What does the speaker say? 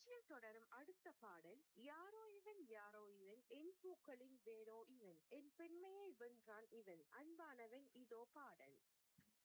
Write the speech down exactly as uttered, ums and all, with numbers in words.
நிகழ்ச்சியில் தொடரும் அடுத்த பாடல் யாரோ இவன் யாரோ இவன் என் பூக்களின் வேரோ இவன் என் பெண்மையை வென்றான் இவன் அன்பானவன் இதோ பாடல்.